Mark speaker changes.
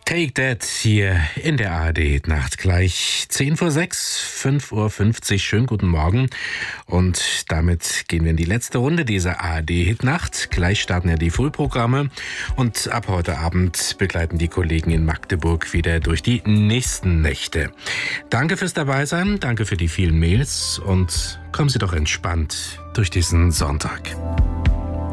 Speaker 1: Take That hier in der ARD Nacht. Gleich 10 vor 6, 5:50 Uhr. Schönen guten Morgen. Und damit gehen wir in die letzte Runde dieser ARD Nacht. Gleich starten ja die Frühprogramme. Und ab heute Abend begleiten die Kollegen in Magdeburg wieder durch die nächsten Nächte. Danke fürs Dabeisein. Danke für die vielen Mails. Und kommen Sie doch entspannt durch diesen Sonntag.